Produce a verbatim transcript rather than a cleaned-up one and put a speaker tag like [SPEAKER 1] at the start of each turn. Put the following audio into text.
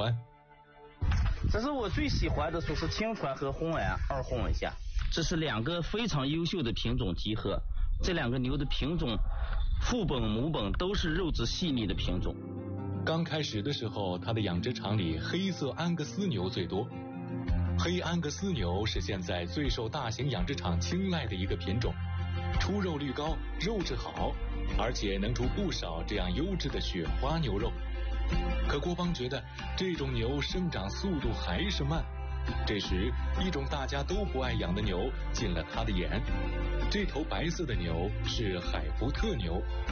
[SPEAKER 1] 欢。
[SPEAKER 2] 这是我最喜欢的，说是青川和红安二红一下，这是两个非常优秀的品种集合。这两个牛的品种，父本母本都是肉质细腻的品种。
[SPEAKER 1] 刚开始的时候，他的养殖场里黑色安格斯牛最多。黑安格斯牛是现在最受大型养殖场青睐的一个品种，出肉率高，肉质好，而且能出不少这样优质的雪花牛肉。可郭邦觉得这种牛生长速度还是慢。这时，一种大家都不爱养的牛进了他的眼。这头白色的牛是海福特牛，